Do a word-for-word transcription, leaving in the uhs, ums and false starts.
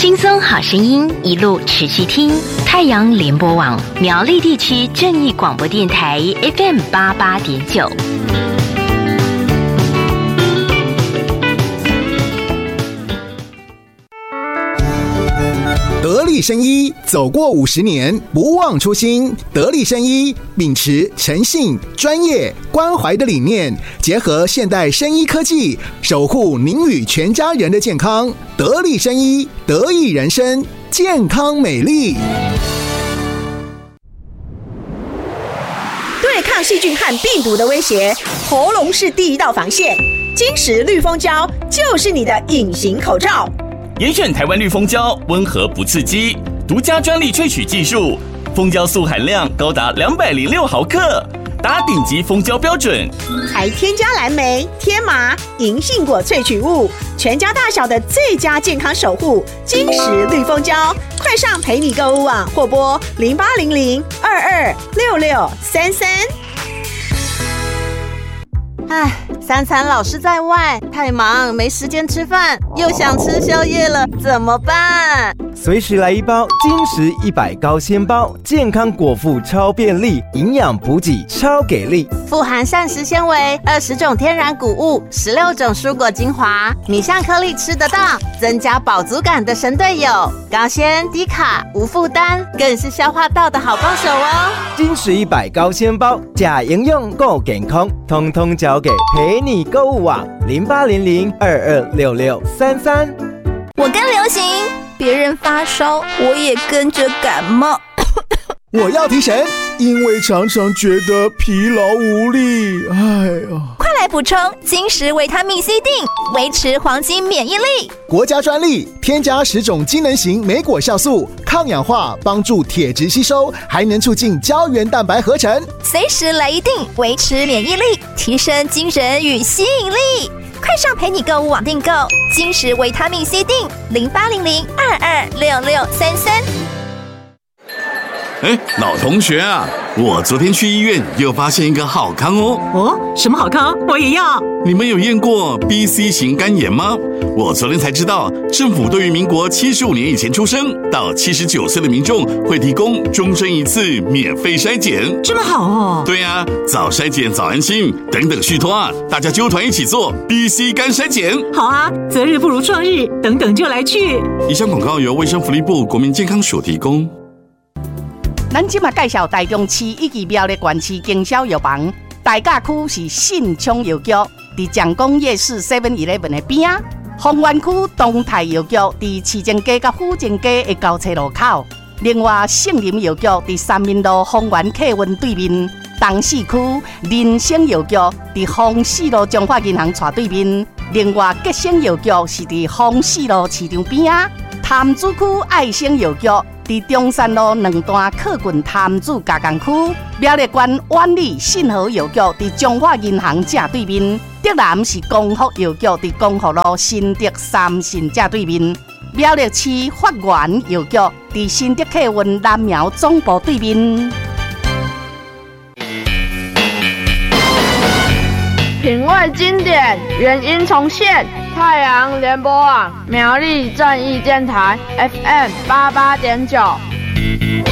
轻松好声音，一路持续听。太阳联播网苗栗地区正义广播电台 F M 八八点九。 得力生医走过五十年，不忘初心。得力生医秉持诚信、专业、关怀的理念，结合现代生医科技，守护您与全家人的健康。得力生医，得益人生，健康美丽。 对抗细菌和病毒的威胁，喉咙是第一道防线。金石绿蜂胶就是你的隐形口罩。 严选台湾绿蜂胶，温和不刺激，独家专利萃取技术，蜂胶素含量高达两百零六毫克，达顶级蜂胶标准， 还添加蓝莓、天麻、银杏果萃取物，全家大小的最佳健康守护。金石绿蜂胶，快上陪你购物网或拨零八零零二二六六三三。 唉，三餐老是在外，太忙没时间吃饭，又想吃宵夜了，怎么办？ 随时来一包金石一百高纤包，健康果腹超便利，营养补给超给力， 富含膳食纤维、二十种天然谷物、十六种蔬果精华，米香颗粒吃得到，增加饱足感的神队友。高纤、低卡、无负担，更是消化道的好帮手哦。 金石一百高纤包，假营养够健康，通通交给陪你购物网零八零零二二六六三三。 我跟流行，别人发烧，我也跟着感冒。 我要提神，因为常常觉得疲劳无力。哎呀， 快来补充金石维他命 C 锭，维持黄金免疫力。 国家专利，添加十种机能型莓果酵素，抗氧化，帮助铁质吸收，还能促进胶原蛋白合成。 随时来一锭，维持免疫力，提升精神与吸引力。快上陪你购物网订购金石维他命 C 锭，零八零零二二六六三三。 哎，老同学啊，我昨天去医院又发现一个好康哦。 哦，什么好康？我也要。 你们有验过 B C 型肝炎吗？我昨天才知道，政府对于民国七十五年以前出生到七十九岁的民众会提供终身一次免费筛检。 这么好哦？ 对啊，早筛检早安心，等等续托啊，大家揪团一起做 B C 肝筛检。 好啊，择日不如撞日，等等就来去。 以上广告由卫生福利部国民健康署提供。 咱今嘛介绍台中市以及苗栗县市经销药房，大甲区是信昌药局，伫蒋公夜市 seven eleven 的边啊；丰原区东泰药局伫市政街甲府政街的交叉路口。另外，圣林药局伫三民路丰原客运对面；东市区人生药局伫丰市路中华银行斜对面。另外，吉生药局是伫丰市路市场边啊；潭子区爱生药局伫中山路两段靠近潭子加工区。苗栗县万里信和药局伫中华银行正对面。德南是光福药局伫光福路新德三信正对面。苗栗市发源药局伫新德客运南苗总部对面。 品味经典，原音重现。太阳联播网苗栗正义电台 F M 八八点九。